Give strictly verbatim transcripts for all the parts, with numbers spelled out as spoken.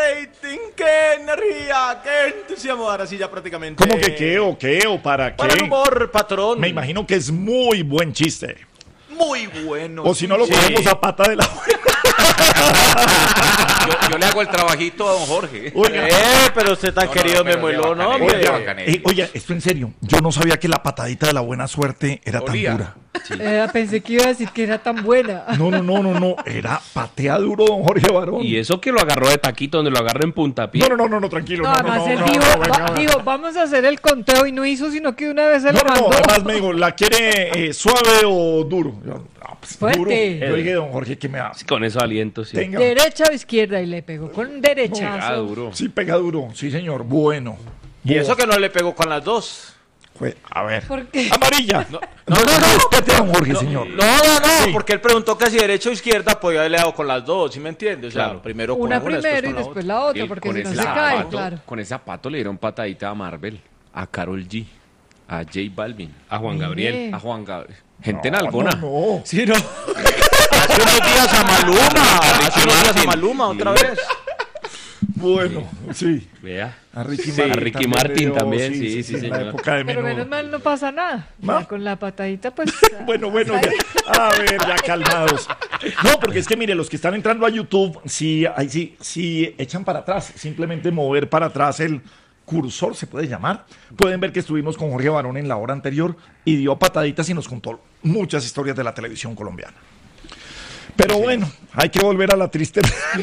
rating, qué energía, qué entusiasmo. Ahora sí ya prácticamente... ¿Cómo que qué o qué o para qué? Para el humor, patrón. Me imagino que es muy buen chiste. Muy bueno. O si no, lo sí. ponemos a pata de la yo, yo le hago el trabajito a don Jorge. Oiga. Eh, pero usted tan No, querido no, me pero moló, de ¿no? bacanería, hombre? de Oiga, bacanería. eh, oye, esto en serio. Yo no sabía que la patadita de la buena suerte era Olía. tan dura. Eh, pensé que iba a decir que era tan buena. No, no, no, no, no. Era patea duro, don Jorge Barón. Y eso que lo agarró de taquito, donde lo agarró en puntapié. No, no, no, no, no, tranquilo. No, No, no, además no, él no, dijo, no, venga, va- venga. dijo, vamos a hacer el conteo y no hizo, sino que de una vez se No, lo no, no, mandó. además me digo, ¿la quiere eh, suave o duro? Yo, no, pues, Fuerte. duro. Yo dije, don Jorge, ¿qué me da? Con esos alientos, sí. Tenga. Derecha o izquierda y le pegó con Pegado derechazo. duro. Sí, pega duro. Sí, señor. Bueno. Y eso que no le pegó con las dos. Fue- A ver. ¿Por qué? Amarilla. No, No, no, no. Respete a don Jorge, señor. No, no, no, Sí. porque él preguntó que si derecha o izquierda, pues yo haberle dado con las dos, ¿sí me entiendes? O sea, Claro. primero con Una una, primero y con la después otra. la otra, Él porque con si no ese se cae, zapato, claro. Con ese zapato le dieron patadita a Marvel, a Karol G, a J Balvin, a Juan Mire. Gabriel, a Juan Gabriel. Gente No, en Algona. no, no. Sí, no. Hace unos días a Maluma, hace unos días a Maluma otra vez. Bueno, sí. Vea. A Ricky Sí, Martin. a Ricky también Martin le dio, también, sí, sí, en la señor. época de Pero menudo. menos mal no pasa nada. ¿No? Ya con la patadita, pues. Bueno, bueno, ya. A ver, ya calmados. No, porque es que mire, los que están entrando a YouTube, sí, ahí sí, sí echan para atrás, simplemente mover para atrás el cursor, se puede llamar. Pueden ver que estuvimos con Jorge Barón en la hora anterior y dio pataditas y nos contó muchas historias de la televisión colombiana. Pero bueno, hay que volver a la triste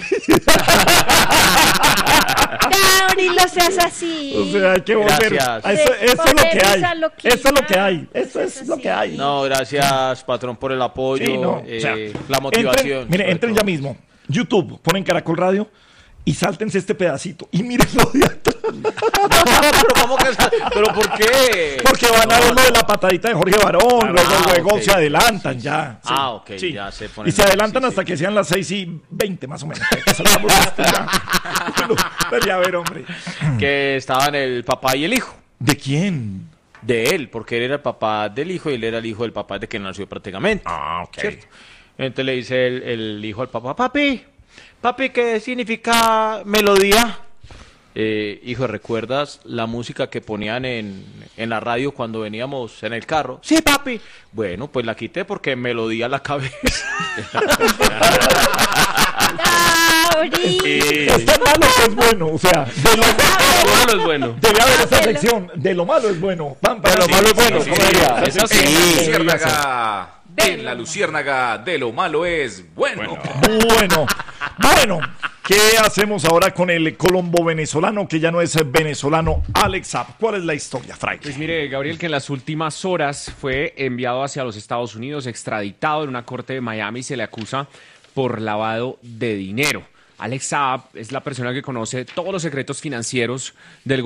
Gabriel, no seas así. O sea, hay que volver. Gracias. A Eso, eso es lo que hay. Volvemos a lo que Eso es lo que era. hay. Eso es lo que hay. No, gracias, patrón, por el apoyo, Sí, no, eh, o sea, la motivación. Entren, mire, sobre entren todo. ya mismo. YouTube, ponen Caracol Radio y sáltense este pedacito y mírenlo de atrás. pero ¿cómo que sa- ¿Pero por qué? Porque van a ver lo de la patadita de Jorge Barón, luego, ah, luego ok. se adelantan ya. sí, Ah, ok, sí. ya se ponen Y se ahí, adelantan sí, hasta sí. que sean las seis y veinte más o menos. Salgamos de esto ya. Bueno, dale a ver, hombre. Que estaban el papá y el hijo. ¿De quién? De él, porque él era el papá del hijo y él era el hijo del papá de que nació prácticamente. Ah, ok. ¿Cierto? Entonces le dice el, el hijo al papá, papi, papi, ¿qué significa melodía? Eh, hijo, ¿recuerdas la música que ponían en, en la radio cuando veníamos en el carro? Sí, papi. Bueno, pues la quité porque melodía la cabeza. Gabriel. Es tan malo que es bueno. O sea, de lo Lo malo es bueno. debe haber esa sección. De lo malo es bueno. Pam, pam, De lo sí, malo es sí, bueno, sí, ¿cómo sí, diría? sí, Eso sí, sí. sí, sí, Luciérnaga. En la luciérnaga de lo malo es bueno. Bueno, bueno, ¿qué hacemos ahora con el colombo venezolano que ya no es venezolano, Alex Saab? ¿Cuál es la historia, Frank? Pues mire, Gabriel, que en las últimas horas fue enviado hacia los Estados Unidos, extraditado en una corte de Miami y se le acusa por lavado de dinero. Alex Saab es la persona que conoce todos los secretos financieros del